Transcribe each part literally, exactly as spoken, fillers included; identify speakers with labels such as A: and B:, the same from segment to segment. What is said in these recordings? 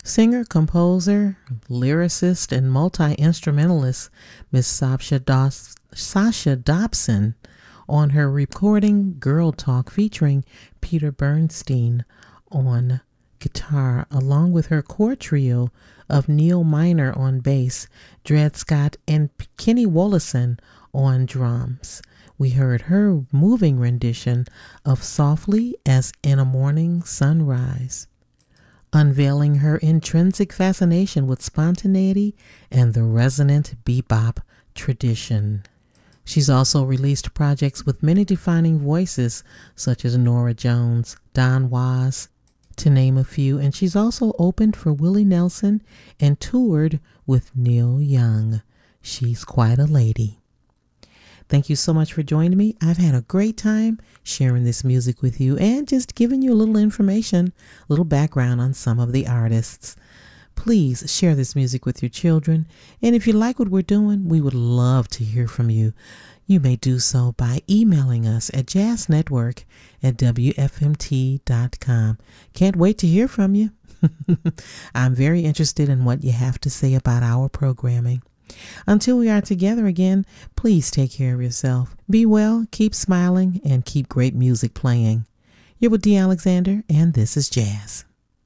A: Singer, composer, lyricist, and multi-instrumentalist Miss Sasha, Dos- Sasha Dobson on her recording Girl Talk featuring Peter Bernstein on guitar, along with her core trio of Neil Miner on bass, Dred Scott, and Kenny Wollesen on drums. We heard her moving rendition of Softly as in a Morning Sunrise, unveiling her intrinsic fascination with spontaneity and the resonant bebop tradition. She's also released projects with many defining voices such as Norah Jones, Don Was, to name a few, and she's also opened for Willie Nelson and toured with Neil Young. She's quite a lady. Thank you so much for joining me. I've had a great time sharing this music with you and just giving you a little information, a little background on some of the artists. Please share this music with your children, and if you like what we're doing, we would love to hear from you. You may do so by emailing us at jazznetwork at w f m t dot com. Can't wait to hear from you. I'm very interested in what you have to say about our programming. Until we are together again, please take care of yourself. Be well, keep smiling, and keep great music playing. You're with Dee Alexander, and this is Jazz.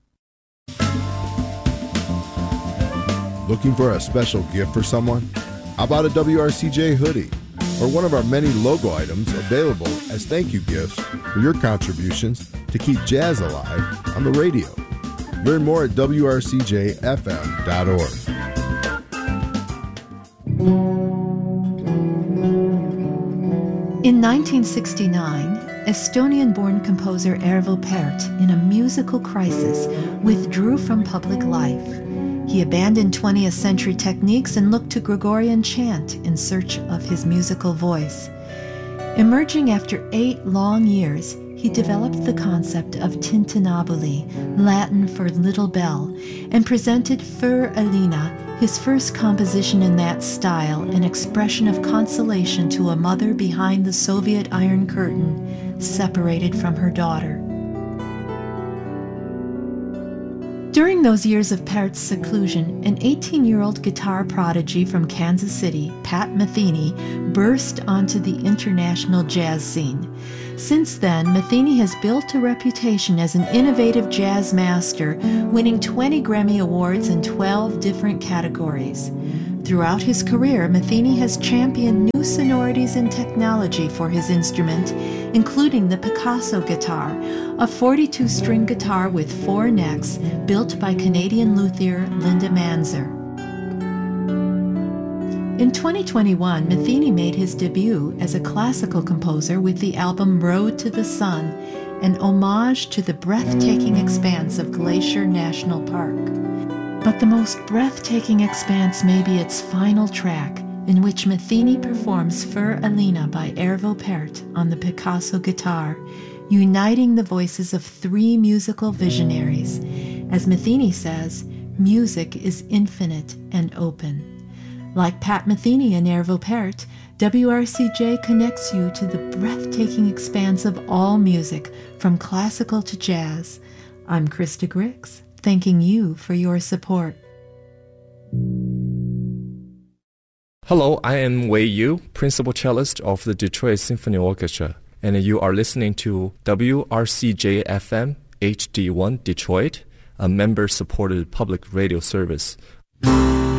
B: Looking for a special gift for someone? How about a W R C J hoodie or one of our many logo items available as thank you gifts for your contributions to keep jazz alive on the radio? Learn more at w r c j f m dot org.
C: In nineteen sixty-nine, Estonian-born composer Arvo Pärt, in a musical crisis, withdrew from public life. He abandoned twentieth century techniques and looked to Gregorian chant in search of his musical voice. Emerging after eight long years, he developed the concept of tintinnabuli, Latin for little bell, and presented Für Elina, his first composition in that style, an expression of consolation to a mother behind the Soviet Iron Curtain, separated from her daughter. During those years of Pärt's seclusion, an eighteen-year-old guitar prodigy from Kansas City, Pat Metheny, burst onto the international jazz scene. Since then, Metheny has built a reputation as an innovative jazz master, winning twenty Grammy Awards in twelve different categories. Throughout his career, Metheny has championed new sonorities and technology for his instrument, including the Picasso guitar, a forty-two string guitar with four necks built by Canadian luthier Linda Manzer. In twenty twenty-one, Metheny made his debut as a classical composer with the album Road to the Sun, an homage to the breathtaking expanse of Glacier National Park. But the most breathtaking expanse may be its final track, in which Metheny performs Für Elina by Arvo Pärt on the Picasso guitar, uniting the voices of three musical visionaries. As Metheny says, music is infinite and open. Like Pat Metheny and Arvo Pärt, W R C J connects you to the breathtaking expanse of all music, from classical to jazz. I'm Krista Grix, thanking you for your support.
D: Hello, I am Wei Yu, principal cellist of the Detroit Symphony Orchestra, and you are listening to W R C J F M H D one Detroit, a member-supported public radio service.